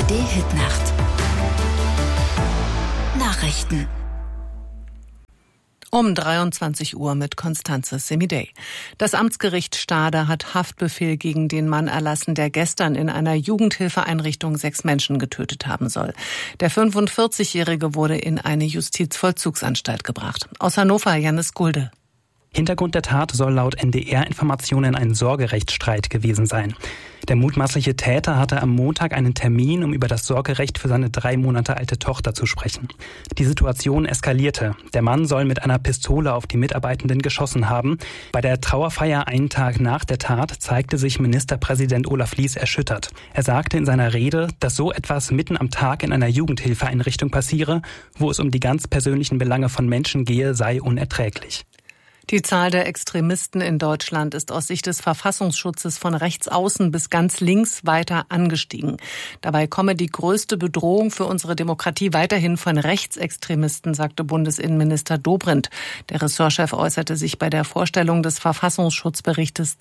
ARD-Hitnacht. Nachrichten. Um 23 Uhr mit Constanze Semidey. Das Amtsgericht Stade hat Haftbefehl gegen den Mann erlassen, der gestern in einer Jugendhilfeeinrichtung 6 Menschen getötet haben soll. Der 45-Jährige wurde in eine Justizvollzugsanstalt gebracht. Aus Hannover, Jannis Gulde. Hintergrund der Tat soll laut NDR-Informationen ein Sorgerechtsstreit gewesen sein. Der mutmaßliche Täter hatte am Montag einen Termin, um über das Sorgerecht für seine 3 Monate alte Tochter zu sprechen. Die Situation eskalierte. Der Mann soll mit einer Pistole auf die Mitarbeitenden geschossen haben. Bei der Trauerfeier einen Tag nach der Tat zeigte sich Ministerpräsident Olaf Lies erschüttert. Er sagte in seiner Rede, dass so etwas mitten am Tag in einer Jugendhilfeeinrichtung passiere, wo es um die ganz persönlichen Belange von Menschen gehe, sei unerträglich. Die Zahl der Extremisten in Deutschland ist aus Sicht des Verfassungsschutzes von rechts außen bis ganz links weiter angestiegen. Dabei komme die größte Bedrohung für unsere Demokratie weiterhin von Rechtsextremisten, sagte Bundesinnenminister Dobrindt. Der Ressortchef äußerte sich bei der Vorstellung des Verfassungsschutzberichtes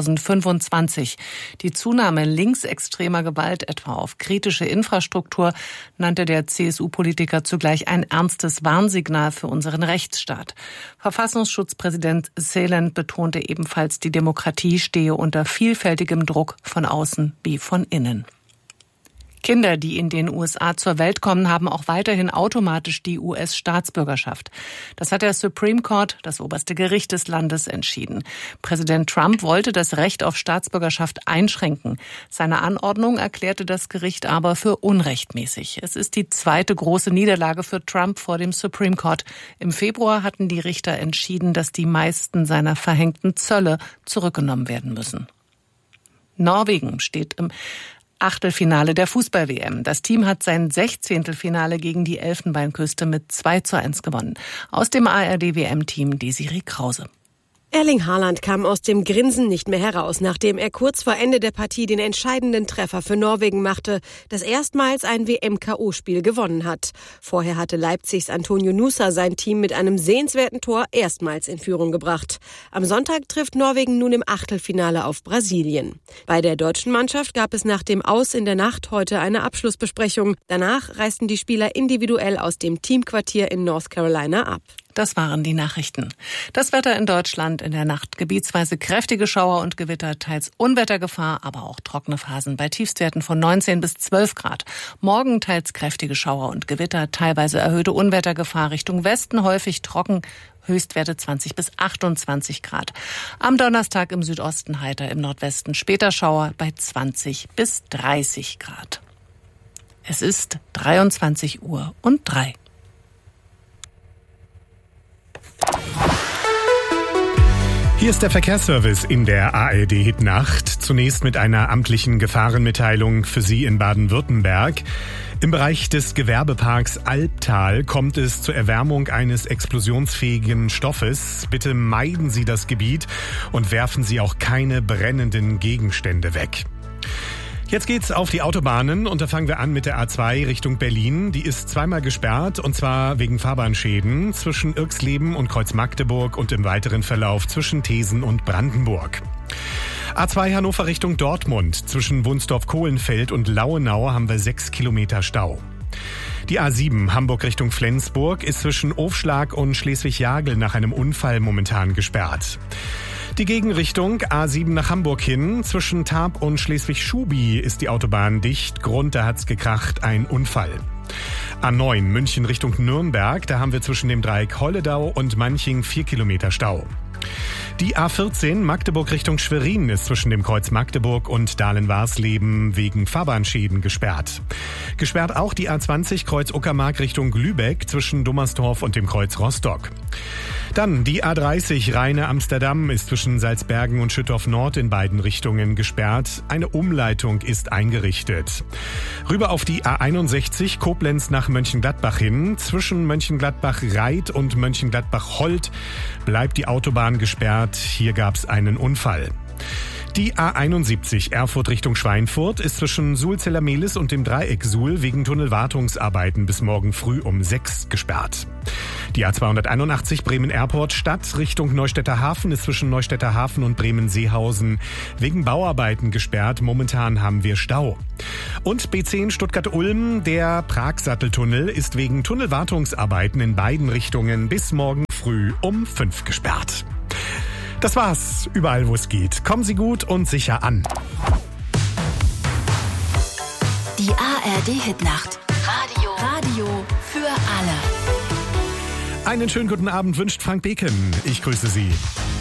2025. Die Zunahme linksextremer Gewalt, etwa auf kritische Infrastruktur, nannte der CSU-Politiker zugleich ein ernstes Warnsignal für unseren Rechtsstaat. Verfassungsschutzpräsident Seeland betonte ebenfalls, die Demokratie stehe unter vielfältigem Druck von außen wie von innen. Kinder, die in den USA zur Welt kommen, haben auch weiterhin automatisch die US-Staatsbürgerschaft. Das hat der Supreme Court, das oberste Gericht des Landes, entschieden. Präsident Trump wollte das Recht auf Staatsbürgerschaft einschränken. Seine Anordnung erklärte das Gericht aber für unrechtmäßig. Es ist die zweite große Niederlage für Trump vor dem Supreme Court. Im Februar hatten die Richter entschieden, dass die meisten seiner verhängten Zölle zurückgenommen werden müssen. Norwegen steht im Achtelfinale der Fußball-WM. Das Team hat sein 16. Finale gegen die Elfenbeinküste mit 2:1 gewonnen. Aus dem ARD-WM-Team Desiree Krause. Erling Haaland kam aus dem Grinsen nicht mehr heraus, nachdem er kurz vor Ende der Partie den entscheidenden Treffer für Norwegen machte, das erstmals ein WM-KO-Spiel gewonnen hat. Vorher hatte Leipzigs Antonio Nusa sein Team mit einem sehenswerten Tor erstmals in Führung gebracht. Am Sonntag trifft Norwegen nun im Achtelfinale auf Brasilien. Bei der deutschen Mannschaft gab es nach dem Aus in der Nacht heute eine Abschlussbesprechung. Danach reisten die Spieler individuell aus dem Teamquartier in North Carolina ab. Das waren die Nachrichten. Das Wetter in Deutschland in der Nacht. Gebietsweise kräftige Schauer und Gewitter, teils Unwettergefahr, aber auch trockene Phasen bei Tiefstwerten von 19 bis 12 Grad. Morgen teils kräftige Schauer und Gewitter, teilweise erhöhte Unwettergefahr Richtung Westen, häufig trocken, Höchstwerte 20 bis 28 Grad. Am Donnerstag im Südosten heiter, im Nordwesten später Schauer bei 20 bis 30 Grad. Es ist 23:03 Uhr. Hier ist der Verkehrsservice in der ARD-Hitnacht. Zunächst mit einer amtlichen Gefahrenmitteilung für Sie in Baden-Württemberg. Im Bereich des Gewerbeparks Albtal kommt es zur Erwärmung eines explosionsfähigen Stoffes. Bitte meiden Sie das Gebiet und werfen Sie auch keine brennenden Gegenstände weg. Jetzt geht's auf die Autobahnen und da fangen wir an mit der A2 Richtung Berlin. Die ist zweimal gesperrt und zwar wegen Fahrbahnschäden zwischen Irxleben und Kreuzmagdeburg und im weiteren Verlauf zwischen Thesen und Brandenburg. A2 Hannover Richtung Dortmund. Zwischen Wunsdorf-Kohlenfeld und Lauenau haben wir 6 Kilometer Stau. Die A7 Hamburg Richtung Flensburg ist zwischen Ofschlag und Schleswig-Jagel nach einem Unfall momentan gesperrt. Die Gegenrichtung A7 nach Hamburg hin. Zwischen Tarp und Schleswig-Schubi ist die Autobahn dicht. Grund, da hat's gekracht, ein Unfall. A9 München Richtung Nürnberg. Da haben wir zwischen dem Dreieck Holledau und Manching 4 Kilometer Stau. Die A14 Magdeburg Richtung Schwerin ist zwischen dem Kreuz Magdeburg und Dahlen-Warsleben wegen Fahrbahnschäden gesperrt. Gesperrt auch die A20 Kreuz Uckermark Richtung Lübeck zwischen Dummersdorf und dem Kreuz Rostock. Dann die A30 Rheine-Amsterdam ist zwischen Salzbergen und Schüttorf Nord in beiden Richtungen gesperrt. Eine Umleitung ist eingerichtet. Rüber auf die A61 Koblenz nach Mönchengladbach hin. Zwischen Mönchengladbach-Reit und Mönchengladbach-Holt bleibt die Autobahn gesperrt. Hier gab es einen Unfall. Die A71 Erfurt Richtung Schweinfurt ist zwischen Sulzeller-Mehlis und dem Dreieck Suhl wegen Tunnelwartungsarbeiten bis morgen früh um 6 gesperrt. Die A281 Bremen-Airport Stadt Richtung Neustädter Hafen ist zwischen Neustädter Hafen und Bremen-Seehausen wegen Bauarbeiten gesperrt. Momentan haben wir Stau. Und B10 Stuttgart-Ulm, der Pragsatteltunnel, ist wegen Tunnelwartungsarbeiten in beiden Richtungen bis morgen früh um 5 gesperrt. Das war's, überall wo es geht. Kommen Sie gut und sicher an. Die ARD-Hitnacht. Radio für alle. Einen schönen guten Abend wünscht Frank Beken. Ich grüße Sie.